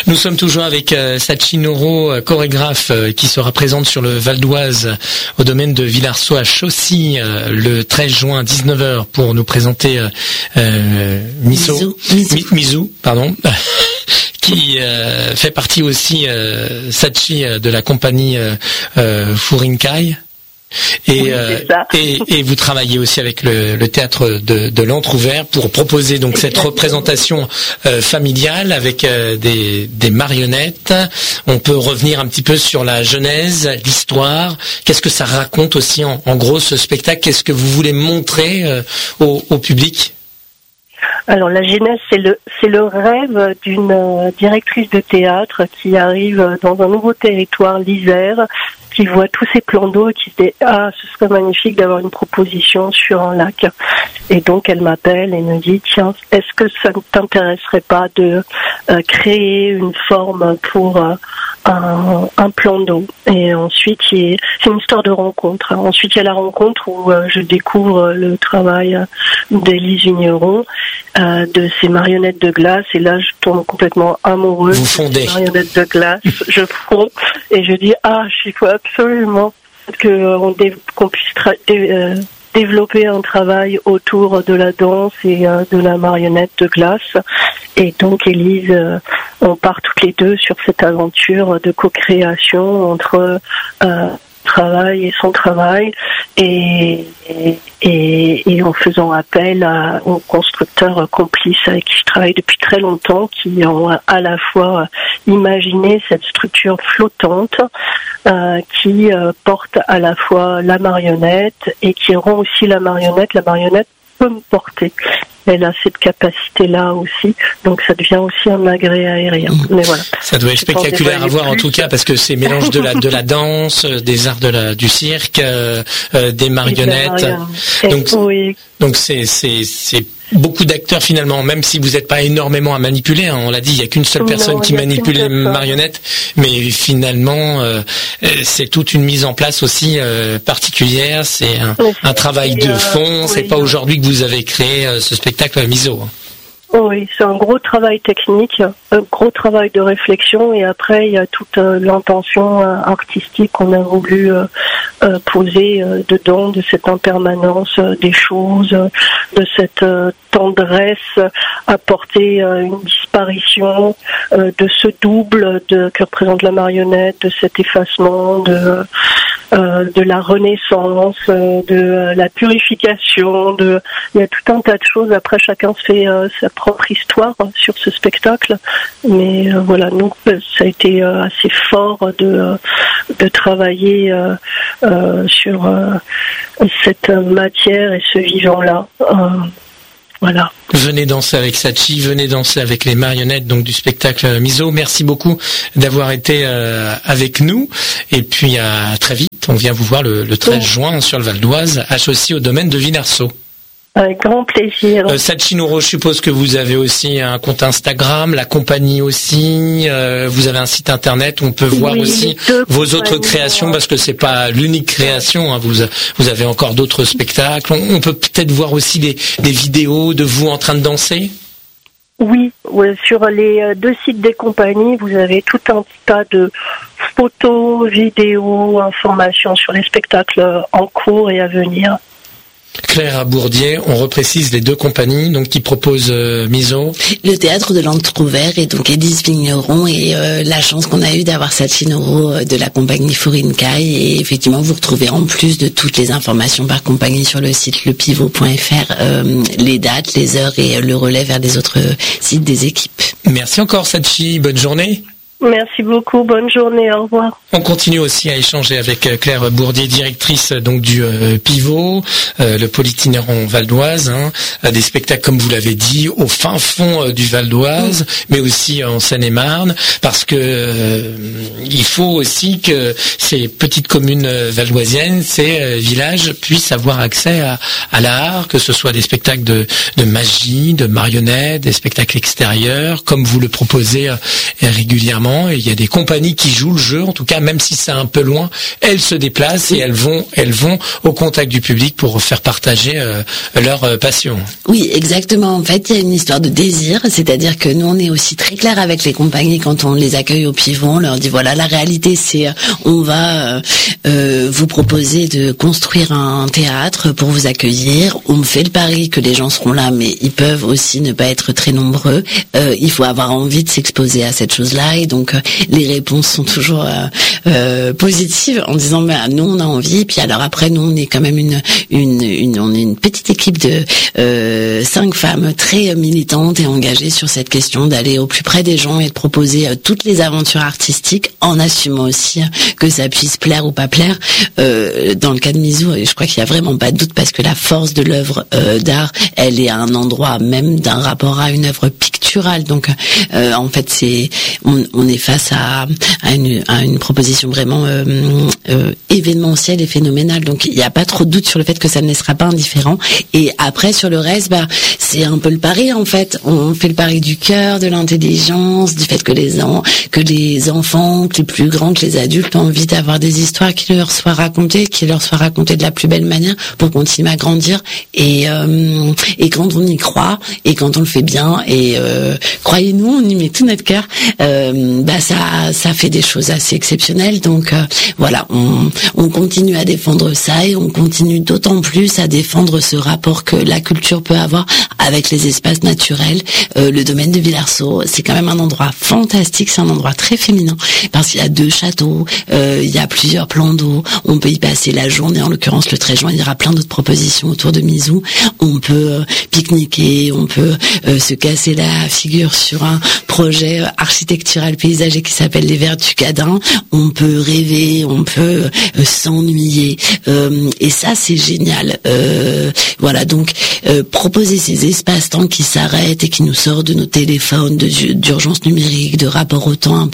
Nous sommes toujours avec Sachi Noro, chorégraphe, qui sera présente sur le Val d'Oise au domaine de Villarceau à Chaussy le 13 juin à 19h pour nous présenter Misou, pardon. Qui fait partie aussi Sachi de la compagnie Furinkai. Et vous travaillez aussi avec le théâtre de l'Entrouvert pour proposer donc cette représentation familiale avec des marionnettes. On peut revenir un petit peu sur la genèse, l'histoire. Qu'est-ce que ça raconte aussi en gros ce spectacle? Qu'est-ce que vous voulez montrer au public? Alors la genèse, c'est le rêve d'une directrice de théâtre qui arrive dans un nouveau territoire, l'Isère, qui voit tous ces plans d'eau et qui se dit « Ah, ce serait magnifique d'avoir une proposition sur un lac ». Et donc elle m'appelle et me dit « Tiens, est-ce que ça ne t'intéresserait pas de créer une forme pour un plan d'eau ?» Et ensuite, c'est une histoire de rencontre. Ensuite, il y a la rencontre où je découvre le travail d'Élise Vigneron, de ces marionnettes de glace. Et là, je tombe complètement amoureuse. Vous fondez. Ces marionnettes de glace. Je fonds et je dis « Ah, il faut absolument qu'on puisse développer un travail autour de la danse et de la marionnette de glace. » Et donc, Élise, on part toutes les deux sur cette aventure de co-création entre travail et son travail, et en faisant appel aux constructeurs complices avec qui je travaille depuis très longtemps, qui ont à la fois imaginé cette structure flottante qui porte à la fois la marionnette et qui rend aussi la marionnette peut me porter. Elle a cette capacité-là aussi, donc ça devient aussi un agrès aérien. Mais voilà. Ça doit être spectaculaire à voir en tout cas, parce que c'est mélange de la danse, des arts du cirque, des marionnettes. Donc c'est beaucoup d'acteurs finalement, même si vous n'êtes pas énormément à manipuler. On l'a dit, il n'y a qu'une seule personne qui manipule les marionnettes, mais finalement c'est toute une mise en place aussi particulière. C'est un travail de fond. C'est pas aujourd'hui que vous avez créé ce spectacle Miso. Oui, c'est un gros travail technique, un gros travail de réflexion, et après il y a toute l'intention artistique qu'on a voulu poser dedans, de cette impermanence des choses, de cette tendresse apporter une disparition, de ce double que représente la marionnette, de cet effacement, de la renaissance, de la purification, il y a tout un tas de choses. Après, chacun se fait sa propre histoire sur ce spectacle, mais voilà, nous ça a été assez fort de travailler sur cette matière et ce vivant-là. Voilà. Venez danser avec Sachi, venez danser avec les marionnettes donc du spectacle Miso. Merci beaucoup d'avoir été avec nous, et puis à très vite. On vient vous voir le 13 juin sur le Val d'Oise, à Chaussy au domaine de Villarceau. Avec grand plaisir. Sachi Noro, je suppose que vous avez aussi un compte Instagram, la compagnie aussi, vous avez un site internet où on peut voir aussi vos autres créations, parce que c'est pas l'unique création, hein. Vous avez encore d'autres spectacles. On peut peut-être voir aussi des vidéos de vous en train de danser. Oui, sur les deux sites des compagnies, vous avez tout un tas de photos, vidéos, informations sur les spectacles en cours et à venir. Claire à Bourdier, on reprécise les deux compagnies donc qui proposent Miso. Le théâtre de l'Entrouvert et donc Élise Vigneron, et la chance qu'on a eue d'avoir Sachi Noro de la compagnie Furinkai, et effectivement vous retrouvez en plus de toutes les informations par compagnie sur le site lepivot.fr les dates, les heures et le relais vers les autres sites des équipes. Merci encore Sachi, bonne journée. Merci beaucoup, bonne journée, au revoir. On continue aussi à échanger avec Claire Bourdier, directrice donc du Pivot, le pôle itinérant Val d'Oise, des spectacles comme vous l'avez dit au fin fond du Val d'Oise, mais aussi en Seine-et-Marne, parce que il faut aussi que ces petites communes valdoisiennes, ces villages puissent avoir accès à l'art, que ce soit des spectacles de magie, de marionnettes, des spectacles extérieurs, comme vous le proposez régulièrement apparemment. Il y a des compagnies qui jouent le jeu, en tout cas, même si c'est un peu loin, elles se déplacent et elles vont au contact du public pour faire partager leur passion. Oui, exactement. En fait, il y a une histoire de désir, c'est-à-dire que nous, on est aussi très clair avec les compagnies quand on les accueille au pivot. On leur dit voilà, la réalité, c'est on va vous proposer de construire un théâtre pour vous accueillir. On fait le pari que les gens seront là, mais ils peuvent aussi ne pas être très nombreux. Il faut avoir envie de s'exposer à cette chose-là, et donc les réponses sont toujours positives en disant bah, nous on a envie. Puis alors après, nous on est quand même on est une petite équipe de 5 femmes très militantes et engagées sur cette question d'aller au plus près des gens et de proposer toutes les aventures artistiques en assumant aussi que ça puisse plaire ou pas plaire. Dans le cas de Misou, je crois qu'il y a vraiment pas de doute parce que la force de l'œuvre d'art, elle est à un endroit même d'un rapport à une œuvre picturale. Donc en fait, on est face à une proposition vraiment événementielle et phénoménale. Donc il n'y a pas trop de doute sur le fait que ça ne laissera pas indifférent. Et après sur le reste, bah c'est un peu le pari en fait. On fait le pari du cœur, de l'intelligence, du fait que les enfants, que les plus grands, que les adultes ont envie d'avoir des histoires qui leur soient racontées, de la plus belle manière pour continuer à grandir. Et quand on y croit et quand on le fait bien, et croyez-nous, on y met tout notre cœur, bah ça fait des choses assez exceptionnelles. Donc voilà, on continue à défendre ça et on continue d'autant plus à défendre ce rapport que la culture peut avoir avec les espaces naturels. Le domaine de Villarceau, c'est quand même un endroit fantastique, c'est un endroit très féminin parce qu'il y a 2 châteaux, il y a plusieurs plans d'eau, on peut y passer la journée, en l'occurrence le 13 juin, il y aura plein d'autres propositions autour de Misou. On peut pique-niquer, on peut se casser la figure sur un projet architectural paysager qui s'appelle les Verts du Cadin. On peut rêver, on peut s'ennuyer, et ça c'est génial. Voilà, donc proposer ces espaces-temps qui s'arrêtent et qui nous sortent de nos téléphones, d'urgence numérique, de rapport au temps un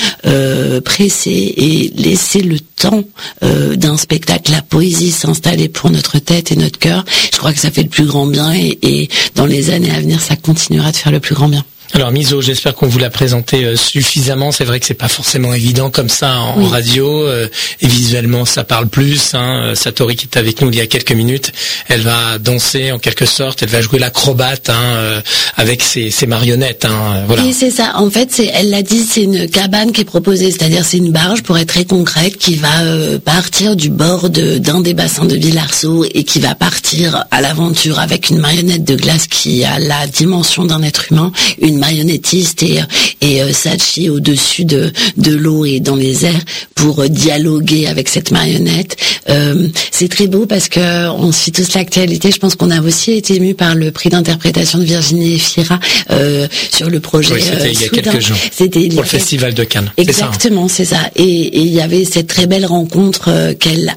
peu pressé, et laisser le temps d'un spectacle, la poésie s'installer pour notre tête et notre cœur. Je crois que ça fait le plus grand bien, et dans les années à venir, ça continuera de faire le plus grand bien. Alors Miso, j'espère qu'on vous l'a présenté suffisamment. C'est vrai que c'est pas forcément évident comme ça en radio, et visuellement ça parle plus. Satori qui est avec nous il y a quelques minutes, elle va danser en quelque sorte, elle va jouer l'acrobate avec ses marionnettes. Voilà. Oui, c'est ça. En fait, elle l'a dit, c'est une cabane qui est proposée, c'est-à-dire c'est une barge pour être très concrète qui va partir du bord d'un des bassins de Villarceau et qui va partir à l'aventure avec une marionnette de glace qui a la dimension d'un être humain, une marionnettiste et Sachi au-dessus de l'eau et dans les airs pour dialoguer avec cette marionnette. C'est très beau parce que on suit tous l'actualité. Je pense qu'on a aussi été ému par le prix d'interprétation de Virginie Efira sur le projet. Oui, c'était il y a quelques jours. C'était pour le Festival de Cannes. Exactement, c'est ça. Et il y avait cette très belle rencontre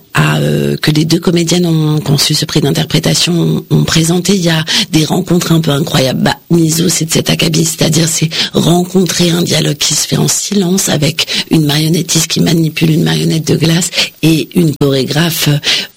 que les 2 comédiennes ont conçu ce prix d'interprétation ont présenté. Il y a des rencontres un peu incroyables. Miso, c'est de cet acabit, c'est-à-dire c'est rencontrer un dialogue qui se fait en silence avec une marionnettiste qui manipule une marionnette de glace et une chorégraphe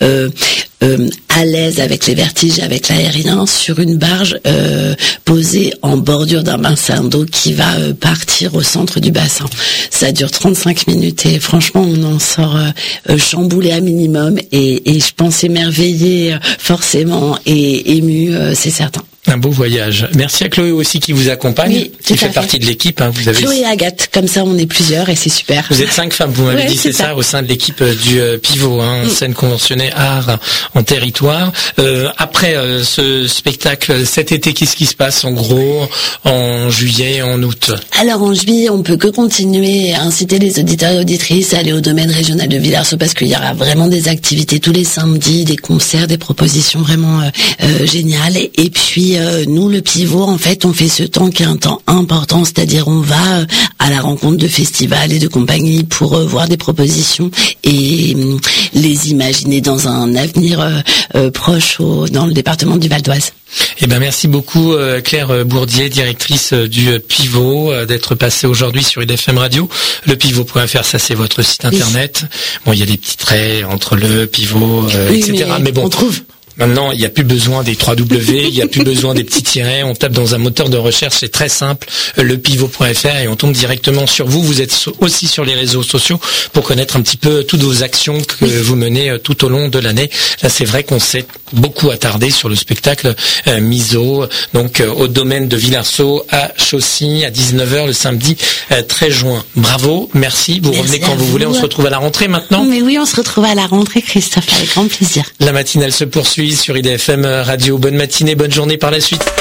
à l'aise avec les vertiges, avec l'aérien, sur une barge posée en bordure d'un bassin d'eau qui va partir au centre du bassin. Ça dure 35 minutes et franchement on en sort chamboulé à minimum et je pense émerveillé forcément et ému, c'est certain. Un beau voyage. Merci à Chloé aussi qui vous accompagne, qui fait partie de l'équipe. Vous avez Chloé et Agathe, comme ça on est plusieurs et c'est super. Vous êtes 5 femmes, vous m'avez dit, c'est ça, au sein de l'équipe du Pivot, scène conventionnée art en territoire. Après ce spectacle cet été, qu'est-ce qui se passe en gros en juillet, en août? Alors en juillet, on peut que continuer à inciter les auditeurs et auditrices à aller au domaine régional de Villarceau parce qu'il y aura vraiment des activités tous les samedis, des concerts, des propositions vraiment géniales. Et puis nous, le Pivot, en fait, on fait ce temps qui est un temps important, c'est-à-dire on va à la rencontre de festivals et de compagnies pour voir des propositions et les imaginer dans un avenir proche dans le département du Val d'Oise. Eh ben merci beaucoup Claire Bourdier, directrice du Pivot, d'être passée aujourd'hui sur IDFM Radio. Lepivot.fr, ça c'est votre site internet. Bon, il y a des petits traits entre le Pivot, etc. Mais bon, on trouve. Maintenant, il n'y a plus besoin des 3W, il n'y a plus besoin des petits tirets. On tape dans un moteur de recherche, c'est très simple, lepivot.fr, et on tombe directement sur vous. Vous êtes aussi sur les réseaux sociaux pour connaître un petit peu toutes vos actions que vous menez tout au long de l'année. Là, c'est vrai qu'on s'est beaucoup attardé sur le spectacle Miso, donc au domaine de Villarceau à Chaussy à 19h le samedi 13 juin. Bravo, merci. Vous revenez quand vous voulez. On se retrouve à la rentrée maintenant. Mais oui, on se retrouve à la rentrée, Christophe, avec grand plaisir. La matinale se poursuit sur IDFM Radio. Bonne matinée, bonne journée par la suite.